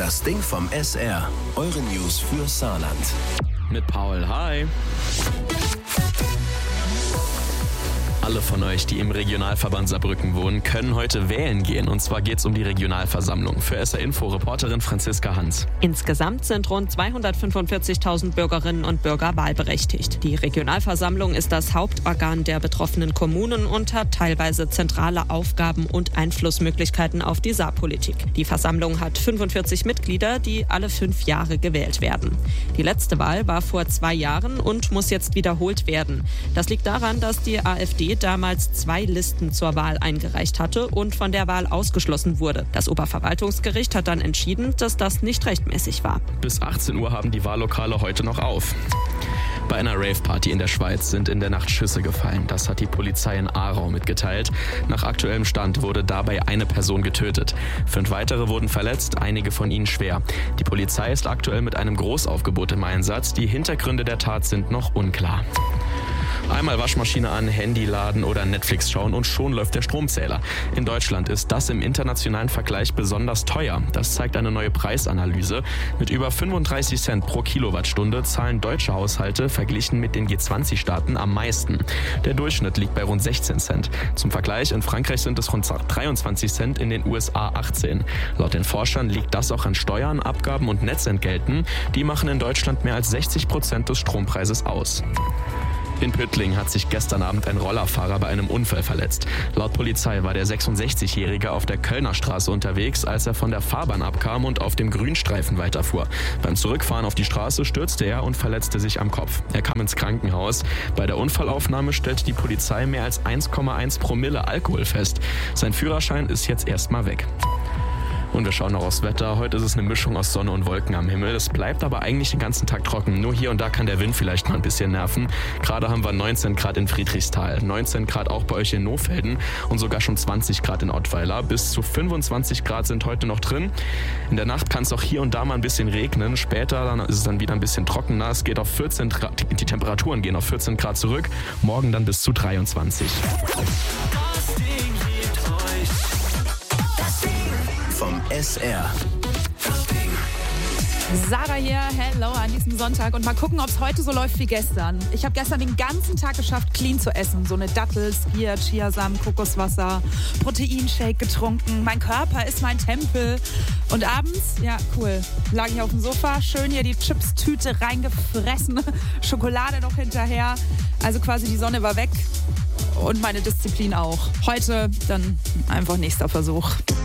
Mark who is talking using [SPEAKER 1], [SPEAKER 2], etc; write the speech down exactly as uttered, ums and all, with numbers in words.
[SPEAKER 1] Das Ding vom S R. Eure News für Saarland.
[SPEAKER 2] Mit Paul, hi. Alle von euch, die im Regionalverband Saarbrücken wohnen, können heute wählen gehen. Und zwar geht es um die Regionalversammlung. Für S R Info Reporterin Franziska Hans.
[SPEAKER 3] Insgesamt sind rund zweihundertfünfundvierzigtausend Bürgerinnen und Bürger wahlberechtigt. Die Regionalversammlung ist das Hauptorgan der betroffenen Kommunen und hat teilweise zentrale Aufgaben und Einflussmöglichkeiten auf die Saarpolitik. Die Versammlung hat fünfundvierzig Mitglieder, die alle fünf Jahre gewählt werden. Die letzte Wahl war vor zwei Jahren und muss jetzt wiederholt werden. Das liegt daran, dass die AfD damals zwei Listen zur Wahl eingereicht hatte und von der Wahl ausgeschlossen wurde. Das Oberverwaltungsgericht hat dann entschieden, dass das nicht rechtmäßig war.
[SPEAKER 2] Bis achtzehn Uhr haben die Wahllokale heute noch auf. Bei einer Rave-Party in der Schweiz sind in der Nacht Schüsse gefallen. Das hat die Polizei in Aarau mitgeteilt. Nach aktuellem Stand wurde dabei eine Person getötet. Fünf weitere wurden verletzt, einige von ihnen schwer. Die Polizei ist aktuell mit einem Großaufgebot im Einsatz. Die Hintergründe der Tat sind noch unklar. Einmal Waschmaschine an, Handy laden oder Netflix schauen und schon läuft der Stromzähler. In Deutschland ist das im internationalen Vergleich besonders teuer. Das zeigt eine neue Preisanalyse. Mit über fünfunddreißig Cent pro Kilowattstunde zahlen deutsche Haushalte verglichen mit den G zwanzig Staaten am meisten. Der Durchschnitt liegt bei rund sechzehn Cent. Zum Vergleich, in Frankreich sind es rund dreiundzwanzig Cent, in den U S A achtzehn. Laut den Forschern liegt das auch an Steuern, Abgaben und Netzentgelten. Die machen in Deutschland mehr als sechzig Prozent des Strompreises aus. In Püttling hat sich gestern Abend ein Rollerfahrer bei einem Unfall verletzt. Laut Polizei war der sechsundsechzigjährige auf der Kölner Straße unterwegs, als er von der Fahrbahn abkam und auf dem Grünstreifen weiterfuhr. Beim Zurückfahren auf die Straße stürzte er und verletzte sich am Kopf. Er kam ins Krankenhaus. Bei der Unfallaufnahme stellte die Polizei mehr als eins Komma eins Promille Alkohol fest. Sein Führerschein ist jetzt erstmal weg. Und wir schauen noch aufs Wetter. Heute ist es eine Mischung aus Sonne und Wolken am Himmel. Es bleibt aber eigentlich den ganzen Tag trocken. Nur hier und da kann der Wind vielleicht mal ein bisschen nerven. Gerade haben wir neunzehn Grad in Friedrichsthal, neunzehn Grad auch bei euch in Nohfelden und sogar schon zwanzig Grad in Ottweiler. Bis zu fünfundzwanzig Grad sind heute noch drin. In der Nacht kann es auch hier und da mal ein bisschen regnen. Später dann ist es dann wieder ein bisschen trockener. Es geht auf vierzehn Grad, die Temperaturen gehen auf vierzehn Grad zurück. Morgen dann bis zu dreiundzwanzig.
[SPEAKER 1] Vom S R.
[SPEAKER 4] Sarah hier, hello an diesem Sonntag und mal gucken, ob es heute so läuft wie gestern. Ich habe gestern den ganzen Tag geschafft, clean zu essen. So eine Dattel, Skier, Chiasamen, Kokoswasser, Proteinshake getrunken. Mein Körper ist mein Tempel. Und abends, ja cool, lag ich auf dem Sofa, schön hier die Chips-Tüte reingefressen, Schokolade noch hinterher. Also quasi die Sonne war weg und meine Disziplin auch. Heute dann einfach nächster Versuch.